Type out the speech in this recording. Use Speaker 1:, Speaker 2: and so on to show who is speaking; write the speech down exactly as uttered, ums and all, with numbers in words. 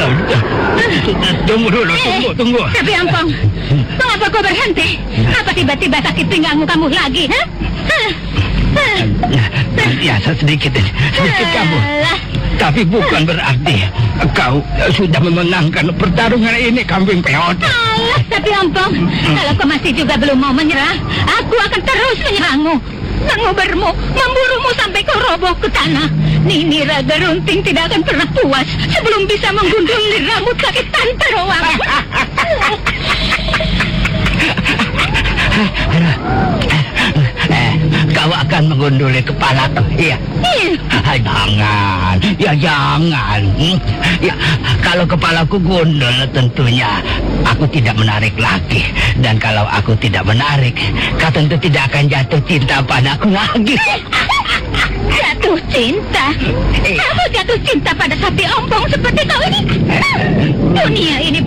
Speaker 1: Tunggu dulu, tunggu, tunggu.
Speaker 2: Tapi Ampong, mengapa kau berhenti? Apa tiba-tiba sakit pinggangmu kamu lagi, ha?
Speaker 1: Ya, sedikit, sedikit kamu. Tapi bukan berarti kau sudah memenangkan pertarungan ini, kambing peot.
Speaker 2: Alah, tapi Ampong, kalau kau masih juga belum mau menyerah, aku akan terus menyerangmu. Mengubermu, memburumu sampai kau roboh ke tanah. Nini Raga Runting tidak akan pernah puas sebelum bisa menggundul rambut kaki Tante Roang.
Speaker 1: Eh, kau akan menggunduli kepalaku, iya?
Speaker 2: Iya.
Speaker 1: Jangan, ya jangan. Hmm? Ya, kalau kepalaku gundul tentunya aku tidak menarik lagi. Dan kalau aku tidak menarik, kau tentu tidak akan jatuh cinta padaku lagi.
Speaker 2: Jatuh cinta? Kamu jatuh cinta pada sapi ompong seperti kau ini? Dunia ini